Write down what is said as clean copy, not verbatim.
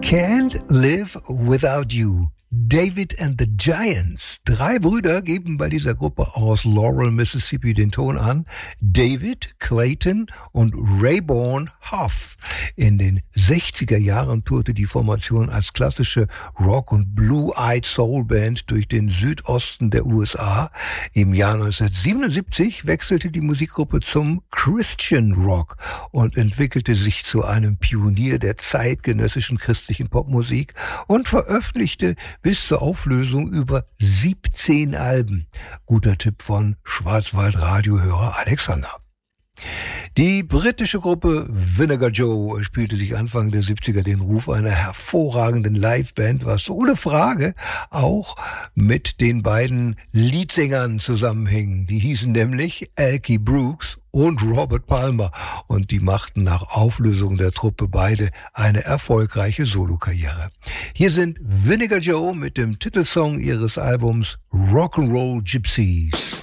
Can't Live Without You. David and the Giants. 3 Brüder geben bei dieser Gruppe aus Laurel, Mississippi den Ton an. David, Clayton und Rayborn Huff. In den 60er Jahren tourte die Formation als klassische Rock- und Blue-Eyed Soul-Band durch den Südosten der USA. Im Jahr 1977 wechselte die Musikgruppe zum Christian Rock und entwickelte sich zu einem Pionier der zeitgenössischen christlichen Popmusik und veröffentlichte bis zur Auflösung über 17 Alben. Guter Tipp von Schwarzwald-Radiohörer Alexander. Die britische Gruppe Vinegar Joe spielte sich Anfang der 70er den Ruf einer hervorragenden Liveband, was ohne Frage auch mit den beiden Leadsängern zusammenhing. Die hießen nämlich Elkie Brooks und Robert Palmer und die machten nach Auflösung der Truppe beide eine erfolgreiche Solokarriere. Hier sind Vinegar Joe mit dem Titelsong ihres Albums Rock'n'Roll Gypsies.